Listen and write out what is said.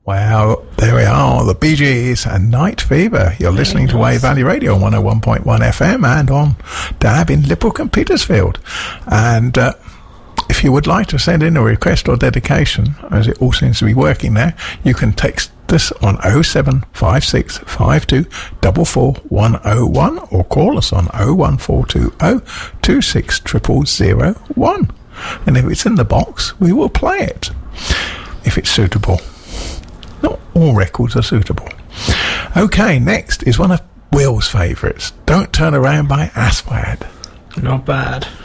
Well, there we are, the Bee Gees and Night Fever. You're listening to Wave Valley Radio on 101.1 FM and on DAB in Liphook and Petersfield. And if you would like to send in a request or dedication, as it all seems to be working now, you can text us on 07565244101 or call us on 01420 26001. And if it's in the box, we will play it if it's suitable. Not all records are suitable. Okay, next is one of Will's favourites, Don't Turn Around by Aswad. Not bad.